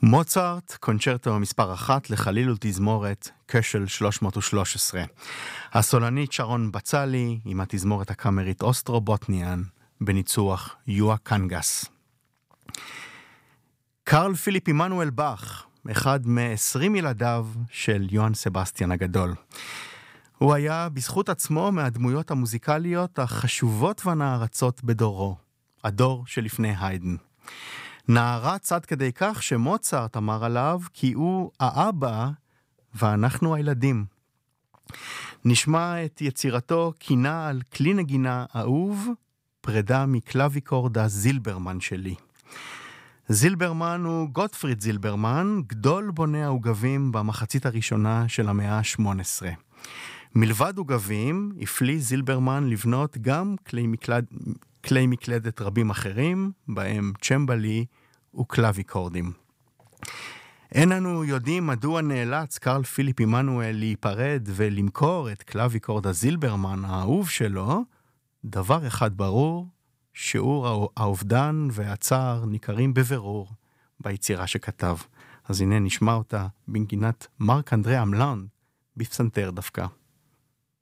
מוצרט, קונצ'רטו מספר 1 לחליל ותזמורת, כשל 313. הסולנית שרון בצלי עם התזמורת הקאמרית אוסטרובוטניאן, בניצוח יואה קנגס. קרל פיליפ עמנואל באך, אחד מ-20 ילדיו של יוהאן סבסטיאן הגדול. הוא היה בזכות עצמו מהדמויות המוזיקליות החשובות והנערצות בדורו, הדור שלפני היידן. נערץ עד כדי כך שמוצרט אמר עליו כי הוא האבא ואנחנו הילדים. נשמע את יצירתו קינה על כלי נגינה אהוב, פרידה מקלוויקורד הזילברמן שלי. זילברמן הוא גוטפריד זילברמן, גדול בוני העוגבים במחצית הראשונה של המאה ה-18. מלבד עוגבים, הפליא זילברמן לבנות גם כלי מקלדת רבים אחרים, בהם צ'מבלי וקלוויקורדים. אין אנו יודעים מדוע נאלץ קרל פיליפ עמנואל להיפרד ולמכור את קלוויקורד הזילברמן האהוב שלו. דבר אחד ברור, שיעור האובדן והצער ניכרים בבירור ביצירה שכתב. אז הנה נשמע אותה בנגינת מרק אנדריה אמלן בפסנתר דווקא.